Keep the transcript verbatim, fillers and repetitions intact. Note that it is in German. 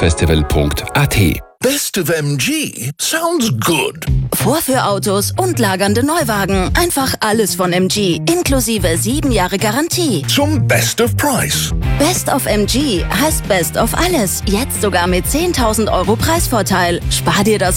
festival punkt a t. Best of M G sounds good. Vorführautos und lagernde Neuwagen. Einfach alles von M G, inklusive sieben Jahre Garantie. Zum Best of Price. Best of M G heißt Best of alles. Jetzt sogar mit zehntausend Euro Preisvorteil. Spar dir das